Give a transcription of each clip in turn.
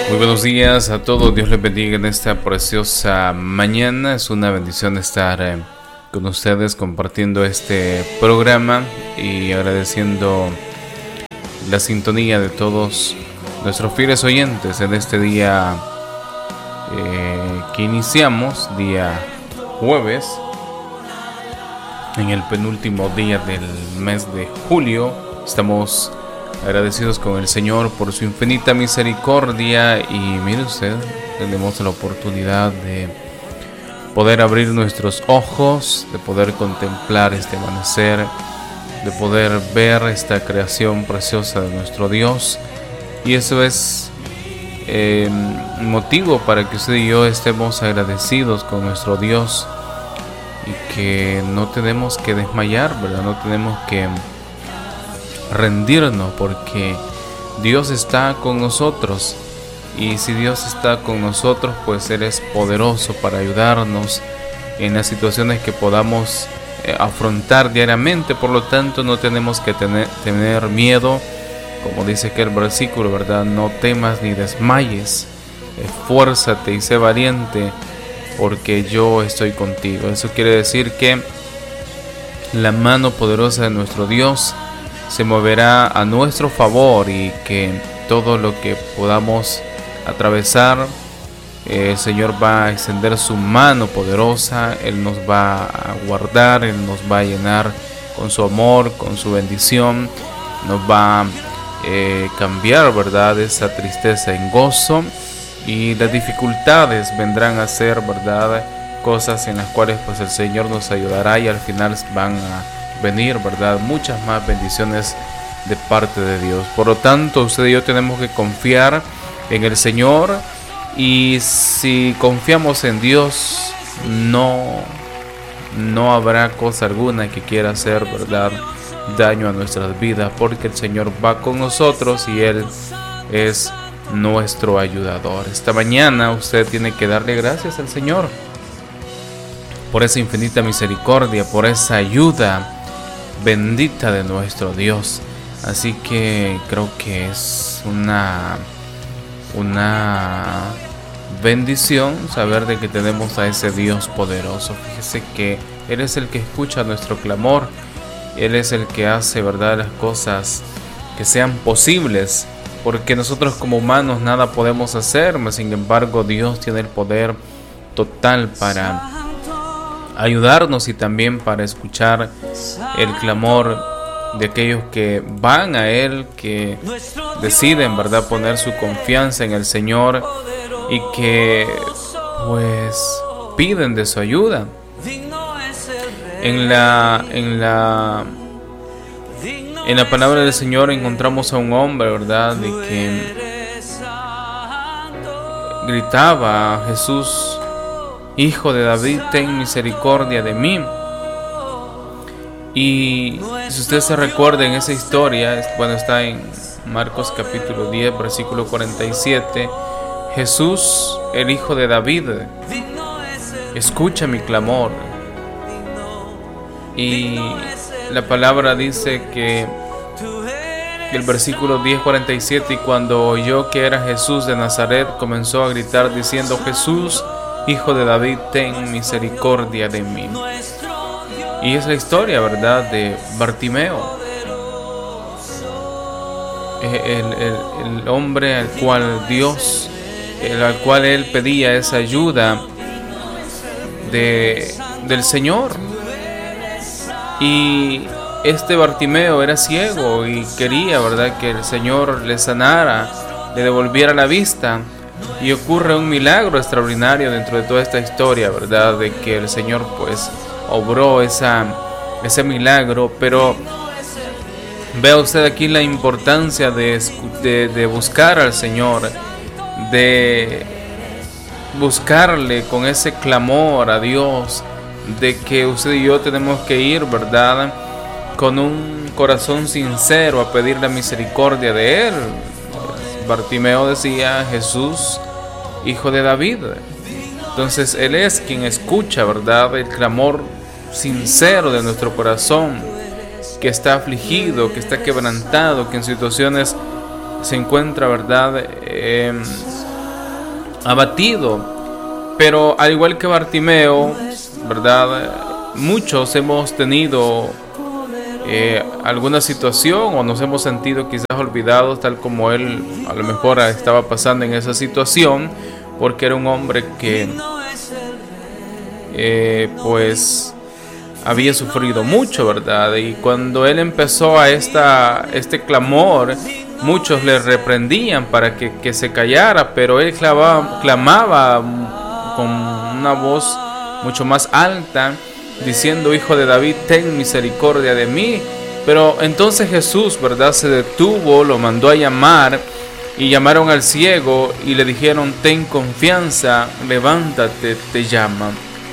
Muy buenos días a todos, Dios les bendiga en esta preciosa mañana. Es una bendición estar con ustedes compartiendo este programa y agradeciendo la sintonía de todos nuestros fieles oyentes en este día que iniciamos, día jueves, en el penúltimo día del mes de julio. Estamos agradecidos con el Señor por su infinita misericordia y mire usted, tenemos la oportunidad de poder abrir nuestros ojos, de poder contemplar este amanecer, de poder ver esta creación preciosa de nuestro Dios, y eso es motivo para que usted y yo estemos agradecidos con nuestro Dios y que no tenemos que desmayar, ¿verdad? No tenemos que rendirnos, porque Dios está con nosotros, y si Dios está con nosotros, pues Él es poderoso para ayudarnos en las situaciones que podamos afrontar diariamente. Por lo tanto, no tenemos que tener miedo, como dice aquel versículo, ¿verdad? No temas ni desmayes, esfuérzate y sé valiente, porque yo estoy contigo. Eso quiere decir que la mano poderosa de nuestro Dios se moverá a nuestro favor, y que todo lo que podamos atravesar, el Señor va a extender su mano poderosa. Él nos va a guardar, Él nos va a llenar con su amor, con su bendición, nos va a cambiar, ¿verdad?, esa tristeza en gozo, y las dificultades vendrán a ser, ¿verdad?, cosas en las cuales pues el Señor nos ayudará, y al final van a venir, ¿verdad?, muchas más bendiciones de parte de Dios. Por lo tanto, usted y yo tenemos que confiar en el Señor, y si confiamos en Dios, no habrá cosa alguna que quiera hacer, ¿verdad?, daño a nuestras vidas, porque el Señor va con nosotros y Él es nuestro ayudador. Esta mañana usted tiene que darle gracias al Señor por esa infinita misericordia, por esa ayuda bendita de nuestro Dios. Así que creo que es una bendición saber de que tenemos a ese Dios poderoso. Fíjese que Él es el que escucha nuestro clamor, Él es el que hace, ¿verdad?, las cosas que sean posibles, porque nosotros como humanos nada podemos hacer, mas sin embargo Dios tiene el poder total para ayudarnos y también para escuchar el clamor de aquellos que van a Él, que deciden, ¿verdad?, poner su confianza en el Señor y que pues piden de su ayuda. En la palabra del Señor encontramos a un hombre, ¿verdad?, de que gritaba a Jesús: Hijo de David, ten misericordia de mí. Y si usted se recuerda en esa historia, bueno, está en Marcos capítulo 10, versículo 47. Jesús, el Hijo de David, escucha mi clamor. Y la palabra dice que el versículo 10:47, y cuando oyó que era Jesús de Nazaret, comenzó a gritar diciendo: Jesús, Hijo de David, ten misericordia de mí. Y es la historia, ¿verdad?, de Bartimeo, el hombre al cual él pedía esa ayuda del Señor. Y este Bartimeo era ciego y quería, ¿verdad?, que el Señor le sanara, le devolviera la vista. Y ocurre un milagro extraordinario dentro de toda esta historia, ¿verdad?, de que el Señor pues obró ese milagro. Pero vea usted aquí la importancia de buscar al Señor, de buscarle con ese clamor a Dios, de que usted y yo tenemos que ir, ¿verdad?, con un corazón sincero a pedir la misericordia de Él. Bartimeo decía: Jesús, Hijo de David. Entonces Él es quien escucha, ¿verdad?, el clamor sincero de nuestro corazón, que está afligido, que está quebrantado, que en situaciones se encuentra, ¿verdad?, abatido. Pero al igual que Bartimeo, ¿verdad? Muchos hemos tenido alguna situación o nos hemos sentido quizás olvidados, tal como él a lo mejor estaba pasando en esa situación, porque era un hombre que pues había sufrido mucho, ¿verdad? Y cuando él empezó a este clamor, muchos le reprendían para que se callara, pero él clamaba con una voz mucho más alta, diciendo: Hijo de David, ten misericordia de mí. Pero entonces Jesús, ¿verdad?, se detuvo, lo mandó a llamar, y llamaron al ciego y le dijeron: ten confianza, levántate, te llama.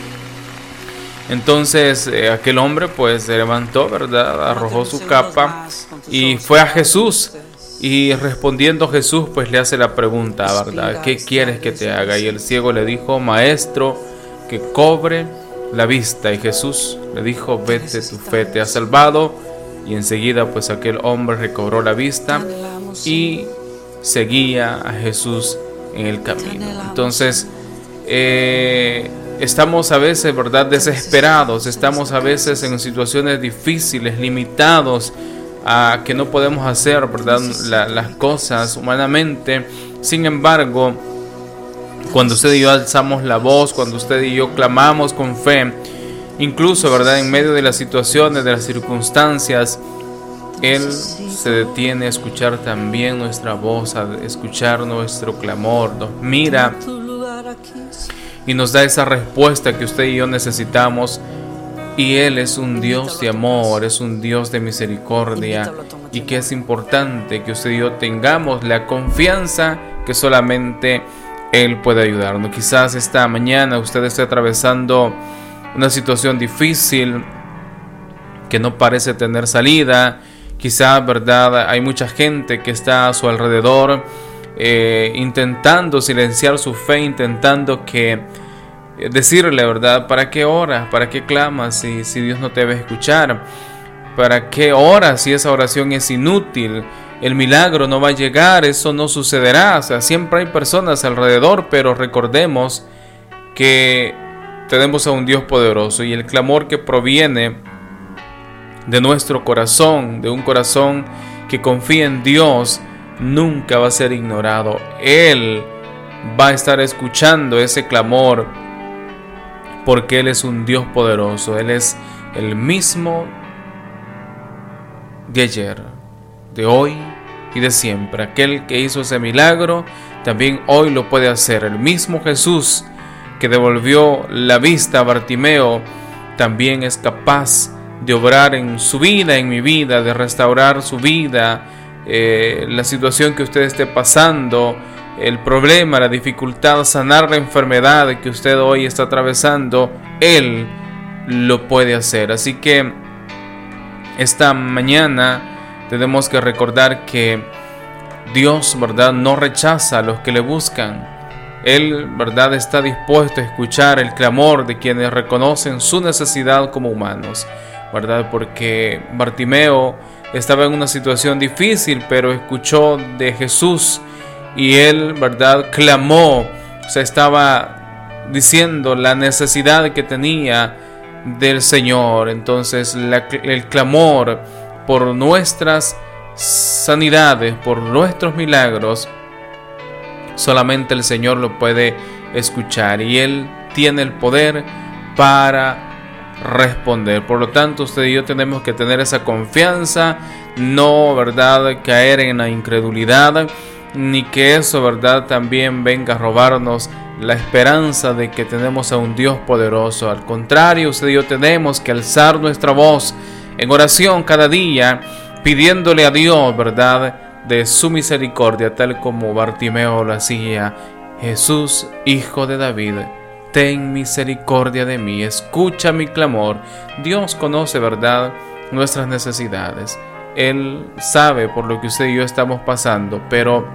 Entonces aquel hombre pues se levantó, ¿verdad?, arrojó su capa y fue a Jesús. Y respondiendo Jesús pues le hace la pregunta, ¿verdad?, ¿qué quieres que te haga? Y el ciego le dijo: Maestro, que cobre la vista. Y Jesús le dijo: vete, tu fe te ha salvado. Y enseguida pues aquel hombre recobró la vista y seguía a Jesús en el camino. Entonces estamos a veces, ¿verdad?, desesperados, estamos a veces en situaciones difíciles, limitados a que no podemos hacer, ¿verdad?, las cosas humanamente. Sin embargo, cuando usted y yo alzamos la voz, cuando usted y yo clamamos con fe, incluso, ¿verdad?, en medio de las situaciones, de las circunstancias, Él se detiene a escuchar también nuestra voz, a escuchar nuestro clamor, nos mira y nos da esa respuesta que usted y yo necesitamos. Y Él es un Dios de amor, es un Dios de misericordia, y que es importante que usted y yo tengamos la confianza que solamente Él puede ayudarnos. Quizás esta mañana usted esté atravesando una situación difícil que no parece tener salida. Quizás, ¿verdad?, hay mucha gente que está a su alrededor intentando silenciar su fe, intentando decirle, ¿verdad?, ¿para qué oras? ¿Para qué clamas si Dios no te va a escuchar? ¿Para qué oras si esa oración es inútil? El milagro no va a llegar, eso no sucederá. O sea, siempre hay personas alrededor, pero recordemos que tenemos a un Dios poderoso, y el clamor que proviene de nuestro corazón, de un corazón que confía en Dios, nunca va a ser ignorado. Él va a estar escuchando ese clamor, porque Él es un Dios poderoso. Él es el mismo de ayer, de hoy y de siempre. Aquel que hizo ese milagro también hoy lo puede hacer. El mismo Jesús que devolvió la vista a Bartimeo también es capaz de obrar en su vida, en mi vida, de restaurar su vida, la situación que usted esté pasando, el problema, la dificultad, sanar la enfermedad que usted hoy está atravesando. Él lo puede hacer. Así que esta mañana tenemos que recordar que Dios, ¿verdad?, no rechaza a los que le buscan. Él, ¿verdad?, está dispuesto a escuchar el clamor de quienes reconocen su necesidad como humanos, ¿verdad? Porque Bartimeo estaba en una situación difícil, pero escuchó de Jesús y él, ¿verdad?, clamó. O sea, estaba diciendo la necesidad que tenía del Señor. Entonces el clamor por nuestras sanidades, por nuestros milagros, solamente el Señor lo puede escuchar, y Él tiene el poder para responder. Por lo tanto, usted y yo tenemos que tener esa confianza, no, ¿verdad?, caer en la incredulidad, ni que eso, ¿verdad?, también venga a robarnos la esperanza de que tenemos a un Dios poderoso. Al contrario, usted y yo tenemos que alzar nuestra voz en oración cada día, pidiéndole a Dios, ¿verdad?, de su misericordia, tal como Bartimeo lo hacía. Jesús, Hijo de David, ten misericordia de mí, escucha mi clamor. Dios conoce, ¿verdad?, nuestras necesidades. Él sabe por lo que usted y yo estamos pasando, pero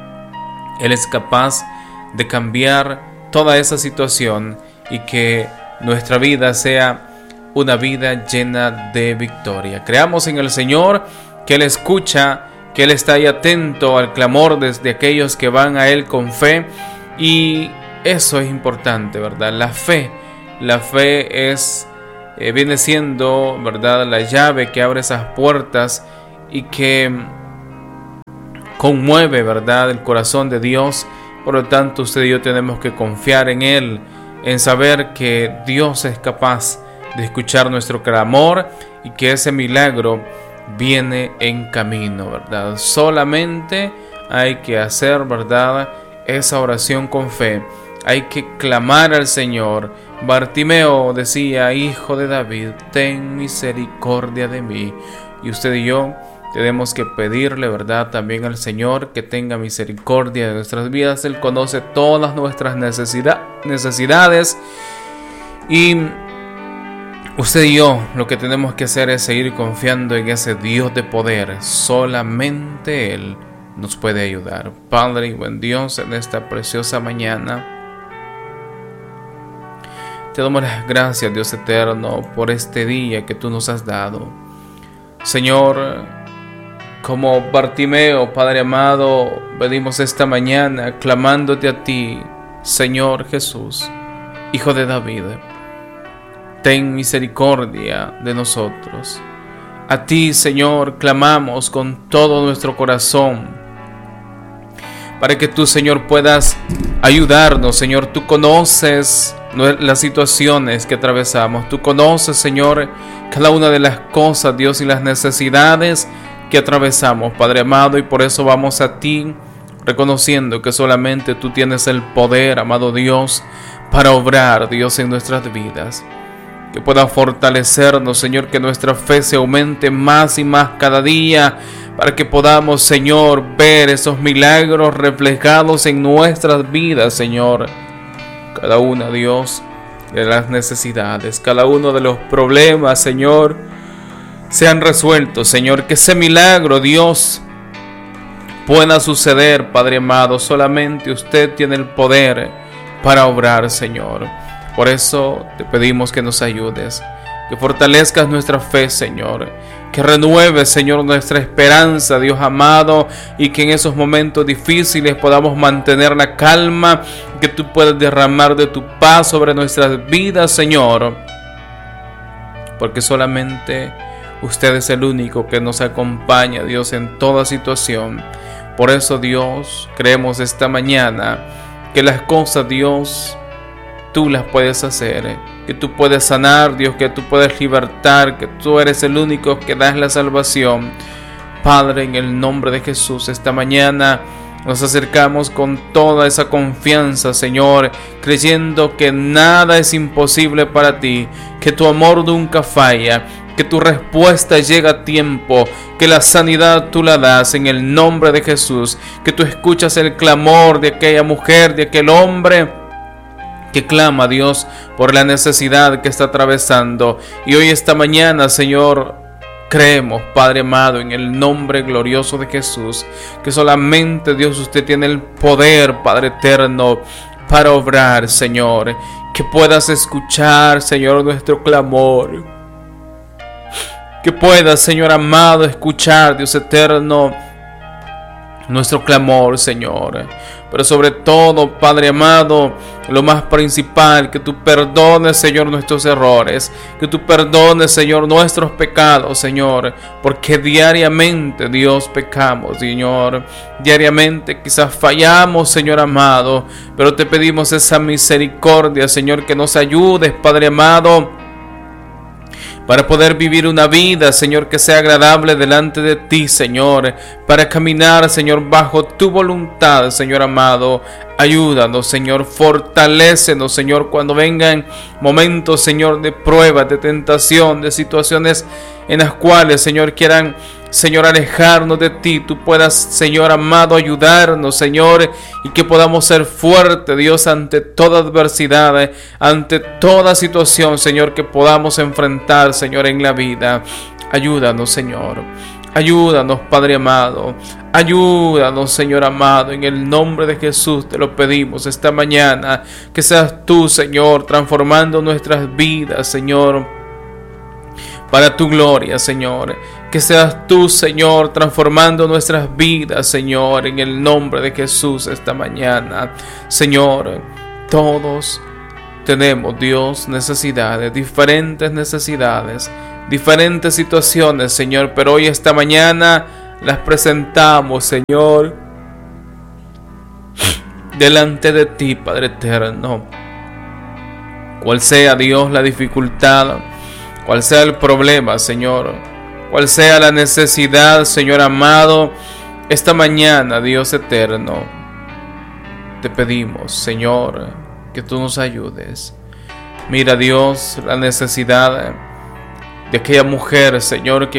Él es capaz de cambiar toda esa situación y que nuestra vida sea una vida llena de victoria. Creamos en el Señor, que Él escucha, que Él está ahí atento al clamor de aquellos que van a Él con fe, Y eso es importante, ¿verdad? La fe es, viene siendo, ¿verdad?, la llave que abre esas puertas y que conmueve, ¿verdad?, el corazón de Dios. Por lo tanto, usted y yo tenemos que confiar en Él, en saber que Dios es capaz de escuchar nuestro clamor y que ese milagro viene en camino, ¿verdad? Solamente hay que hacer, ¿verdad?, esa oración con fe. Hay que clamar al Señor. Bartimeo decía: Hijo de David, ten misericordia de mí. Y usted y yo tenemos que pedirle, ¿verdad?, también al Señor que tenga misericordia de nuestras vidas. Él conoce todas nuestras necesidades. Y usted y yo lo que tenemos que hacer es seguir confiando en ese Dios de poder. Solamente Él nos puede ayudar. Padre y buen Dios, en esta preciosa mañana te damos las gracias, Dios eterno, por este día que tú nos has dado. Señor, como Bartimeo, Padre amado, venimos esta mañana clamándote a ti, Señor Jesús, Hijo de David. Ten misericordia de nosotros. A ti, Señor, clamamos con todo nuestro corazón, para que tú, Señor, puedas ayudarnos. Señor, tú conoces las situaciones que atravesamos. Tú conoces, Señor, cada una de las cosas, Dios, y las necesidades que atravesamos, Padre amado, y por eso vamos a ti, reconociendo que solamente tú tienes el poder, amado Dios, para obrar, Dios, en nuestras vidas. Que pueda fortalecernos, Señor, que nuestra fe se aumente más y más cada día, para que podamos, Señor, ver esos milagros reflejados en nuestras vidas, Señor. Cada una, Dios, de las necesidades, cada uno de los problemas, Señor, sean resueltos, Señor. Que ese milagro, Dios, pueda suceder, Padre amado. Solamente usted tiene el poder para obrar, Señor. Por eso te pedimos que nos ayudes, que fortalezcas nuestra fe, Señor, que renueves, Señor, nuestra esperanza, Dios amado, y que en esos momentos difíciles podamos mantener la calma, que tú puedas derramar de tu paz sobre nuestras vidas, Señor, porque solamente usted es el único que nos acompaña, Dios, en toda situación. Por eso, Dios, creemos esta mañana que las cosas, Dios, tú las puedes hacer, que tú puedes sanar, Dios, que tú puedes libertar, que tú eres el único que das la salvación. Padre, en el nombre de Jesús, esta mañana nos acercamos con toda esa confianza, Señor, creyendo que nada es imposible para ti, que tu amor nunca falla, que tu respuesta llega a tiempo, que la sanidad tú la das en el nombre de Jesús, que tú escuchas el clamor de aquella mujer, de aquel hombre que clama, Dios, por la necesidad que está atravesando. Y hoy, esta mañana, Señor, creemos, Padre amado, en el nombre glorioso de Jesús, que solamente, Dios, usted tiene el poder, Padre eterno, para obrar, Señor. Que puedas escuchar, Señor, nuestro clamor. Que puedas, Señor amado, escuchar, Dios eterno, nuestro clamor, Señor. Pero sobre todo, Padre amado, lo más principal, que tú perdones, Señor, nuestros errores, que tú perdones, Señor, nuestros pecados, Señor, porque diariamente, Dios, pecamos, Señor. Diariamente quizás fallamos, Señor amado, pero te pedimos esa misericordia, Señor, que nos ayudes, Padre amado, para poder vivir una vida, Señor, que sea agradable delante de ti, Señor, para caminar, Señor, bajo tu voluntad, Señor amado. Ayúdanos, Señor, fortalécenos, Señor, cuando vengan momentos, Señor, de pruebas, de tentación, de situaciones en las cuales, Señor, quieran, Señor, alejarnos de ti. Tú puedas, Señor amado, ayudarnos, Señor, y que podamos ser fuertes, Dios, ante toda adversidad, ante toda situación, Señor, que podamos enfrentar, Señor, en la vida. Ayúdanos, Señor. Ayúdanos, Padre amado. Ayúdanos, Señor amado. En el nombre de Jesús te lo pedimos esta mañana. Que seas tú, Señor, transformando nuestras vidas, Señor, para tu gloria, Señor. Que seas tú, Señor, transformando nuestras vidas, Señor, en el nombre de Jesús esta mañana. Señor, todos tenemos, Dios, necesidades, diferentes situaciones, Señor, pero hoy, esta mañana, las presentamos, Señor, delante de ti, Padre eterno. Cual sea, Dios, la dificultad, cual sea el problema, Señor, cual sea la necesidad, Señor amado, esta mañana, Dios eterno, te pedimos, Señor, que tú nos ayudes. Mira, Dios, la necesidad de aquella mujer, Señor, que